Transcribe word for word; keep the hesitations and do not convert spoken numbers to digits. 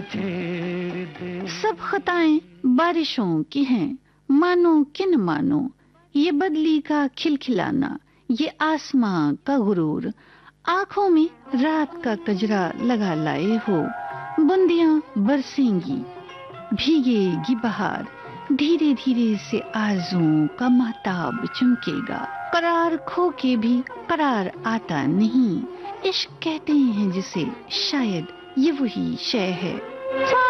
सब खताएं बारिशों की हैं, मानो कि न मानो, ये बदली का खिलखिलाना, ये आसमां का गुरूर, आंखों में रात का कजरा लगा लाए हो। बूंदियां बरसेंगी, भीगेगी बहार, धीरे धीरे से आरज़ुओं का महताब चमकेगा। करार खो के भी करार आता नहीं, इश्क कहते हैं जिसे, शायद ये वही शय है।